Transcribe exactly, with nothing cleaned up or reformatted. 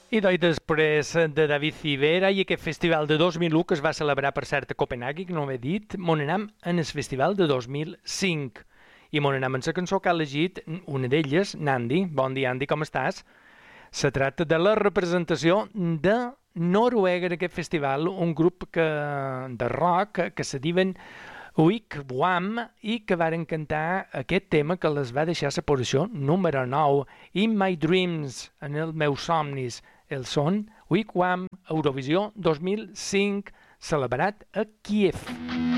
I doncs després de David Civera i aquest festival de dos mil u que es va celebrar per cert a Copenhagui, que no ho he dit, mon anam en el festival de dos mil cinc. I mon anam en la cançó que ha elegit, una d'elles, Nandi. Bon dia, Andy, com estàs? Se tracta de la representació de Noruega en aquest festival, un grup que, de rock que se diuen Wigwam i que varen cantar aquest tema que les va deixar la posició número nou, In My Dreams, en els meus somnis. El son Wigwam Eurovisió dos mil cinc, celebrat a Kíev.